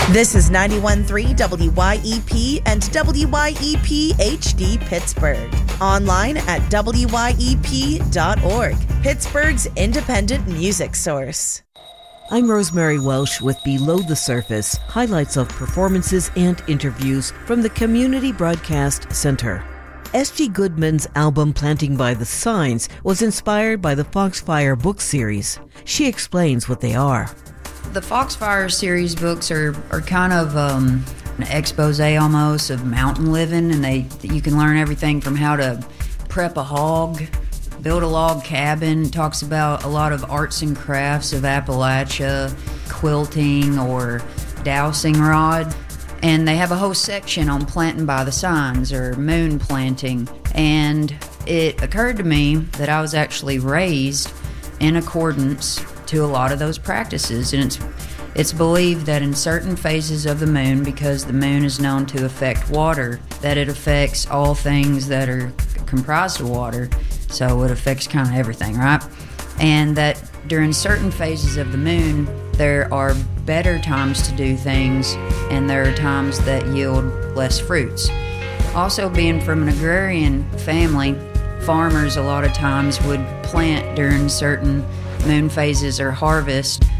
This is 91.3 WYEP and WYEP HD Pittsburgh. Online at WYEP.org, Pittsburgh's independent music source. I'm Rosemary Welsh with Below the Surface, highlights of performances and interviews from the Community Broadcast Center. S.G. Goodman's album Planting by the Signs was inspired by the Foxfire book series. She explains what they are. The Foxfire series books are kind of an expose almost of mountain living, and you can learn everything from how to prep a hog, build a log cabin. It talks about a lot of arts and crafts of Appalachia, quilting or dowsing rod. And they have a whole section on planting by the signs or moon planting. And it occurred to me that I was actually raised in accordance to a lot of those practices, and it's believed that in certain phases of the moon, because the moon is known to affect water, that it affects all things that are comprised of water, so it affects kind of everything, right? And that during certain phases of the moon, there are better times to do things, and there are times that yield less fruits. Also, being from an agrarian family, farmers a lot of times would plant during certain moon phases or harvest